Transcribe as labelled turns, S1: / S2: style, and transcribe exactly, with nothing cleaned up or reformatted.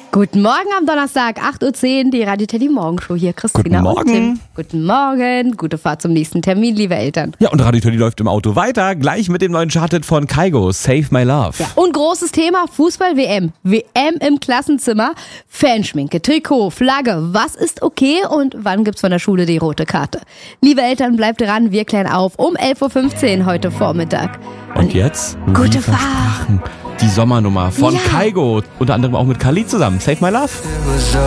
S1: Guten Morgen am Donnerstag, acht Uhr zehn, die Radio Teddy Morgenshow hier. Christina
S2: Guten Morgen.
S1: und Tim. Guten Morgen, gute Fahrt zum nächsten Termin, liebe Eltern.
S2: Ja, und Radio Teddy läuft im Auto weiter, gleich mit dem neuen Charted von Kygo, Save My Love.
S1: Ja, und großes Thema, Fußball-W M. W M im Klassenzimmer, Fanschminke, Trikot, Flagge, was ist okay und wann gibt's von der Schule die rote Karte? Liebe Eltern, bleibt dran, wir klären auf um elf Uhr fünfzehn heute Vormittag.
S2: Und jetzt,
S1: gute
S2: wie versprochen, die Sommernummer von
S1: Ja.
S2: Kygo, unter anderem auch mit Khalid zusammen, Save My Love.